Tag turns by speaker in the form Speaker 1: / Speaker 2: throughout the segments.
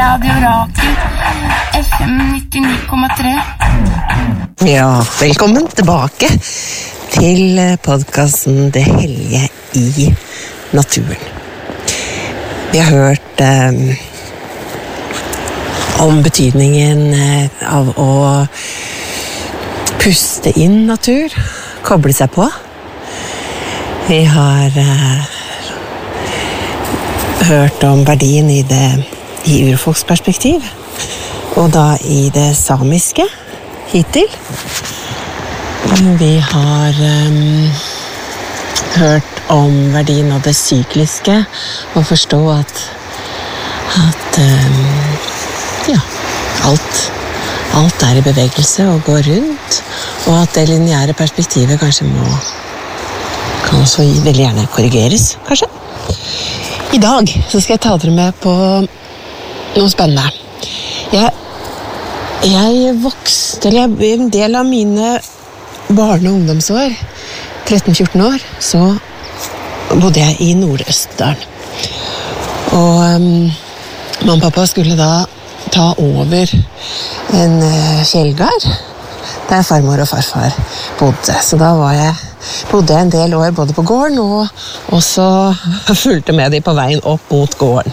Speaker 1: Radio Rakel, FM 99,3.
Speaker 2: Ja, velkommen tilbake til podcasten Det hellige i naturen. Vi har hørt om betydningen av å puste inn natur, koble seg på. Vi har hørt om verdien i urfolksperspektiv, og da i det samiske hittil. Vi har hørt om verdien av det sykliske, og forstå at alt er i bevegelse og går rundt, og at det lineære perspektivet kanskje kan også veldig gjerne korrigeres, kanskje. I dag så skal jeg ta dere med på noe spennende. En del av mine barne- og ungdomsår, 13-14 år, så bodde jeg i Nord-Østerdalen. Og mamma og pappa skulle da ta over en fjellgard der farmor og farfar bodde. Så da bodde jeg en del år både på gården og også fulgte med dem på veien opp mot gården.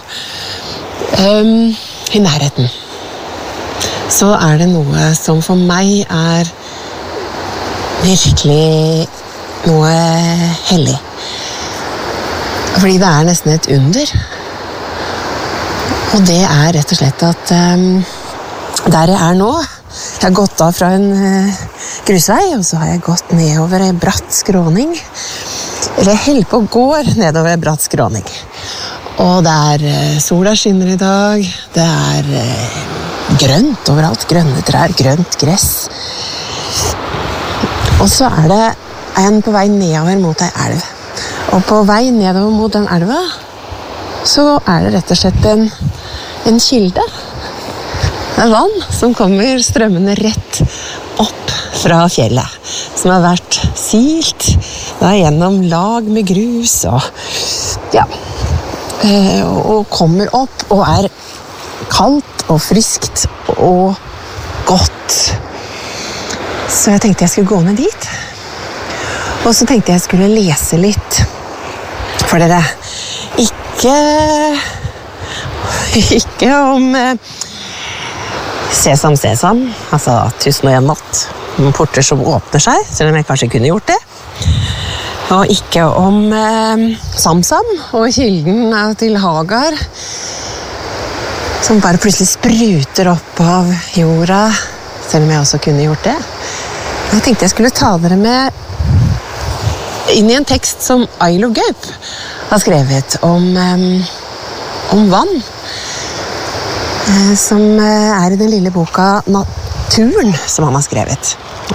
Speaker 2: I nærheten så er det noe som for meg er virkelig noe hellig. Fordi det er nesten et under. Og det er rett og slett at der jeg er nå, jeg har gått av fra en grusvei, og så har jeg gått nedover en bratt skråning. Eller jeg holder på å gå nedover en bratt skråning. Og sola skinner i dag, det er grønt overalt, grønne trær, grønt gress. Og så er jeg på vei nedover mot en elv. Og på vei nedover mot den elva, så er det rett og slett en kilde. Det er vann som kommer strømmende rett opp fra fjellet, som har vært silt gjennom lag med grus og kommer opp og er kaldt og friskt og godt. Så jeg tenkte jeg skulle gå ned dit. Og så tenkte jeg skulle lese litt for dere. Ikke om Sesam, sesam, altså 1001 natt. Porter som åpner seg, selv om jeg kanskje kunne gjort det. Og ikke om Samsam og kilden til Hagar, som bare plutselig spruter opp av jorda, selv om jeg også kunne gjort det. Jeg tenkte jeg skulle ta dere med inn i en tekst som Ailo Gaup har skrevet om vann, som er i den lille boka Naturen, som han har skrevet.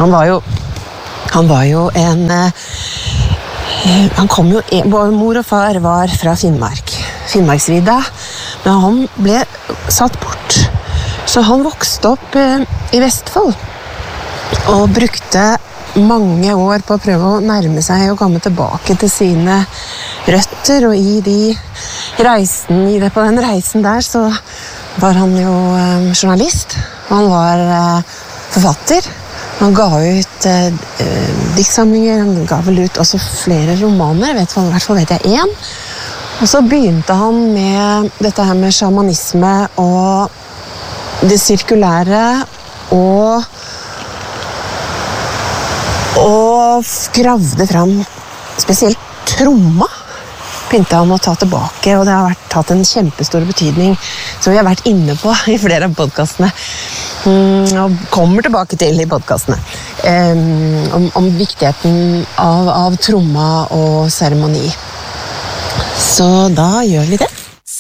Speaker 2: Mor og far var fra Finnmarksvidda, men han ble satt bort. Så han vokste opp i Vestfold og brukte mange år på å prøve å nærme seg og komme tilbake til sine røtter, og på den reisen der så var han jo journalist, og han var forfatter. Han ga ut diktsamlinger, han ga vel ut også flere romaner, i hvert fall vet jeg en. Og så begynte han med dette her med shamanisme og det sirkulære, og gravde fram spesielt tromma, begynte han å ta tilbake, og det har hatt en kjempestor betydning, som vi har vært inne på i flere av podcastene, og kommer tilbake til i podcastene, om viktigheten av tromma og seremoni. Så da gjør vi det.